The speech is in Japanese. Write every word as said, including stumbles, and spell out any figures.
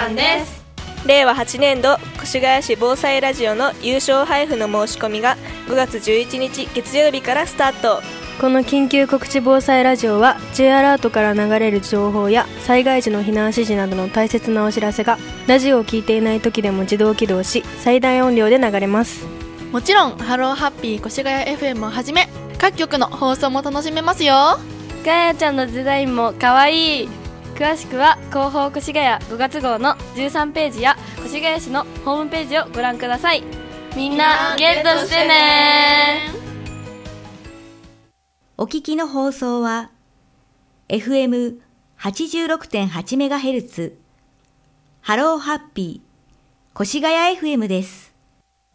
間です。 れいわはちねんど越谷市防災ラジオの優勝配布の申し込みがごがつじゅういちにち月曜日からスタート。 この緊急告知防災ラジオは J アラートから流れる情報や災害時の避難指示などの大切なお知らせがラジオを聞いていない時でも自動起動し最大音量で流れます。 もちろんハローハッピー越谷 エフエム をはじめ各局の放送も楽しめますよ。 ガヤちゃんのデザインもかわいい。詳しくは広報越谷ごがつ号のじゅうさんページや越谷市のホームページをご覧ください。みんなゲットしてね。 お聞きの放送は エフエムはちじゅうろくてんはちメガヘルツ ハローハッピー越谷 エフエム です。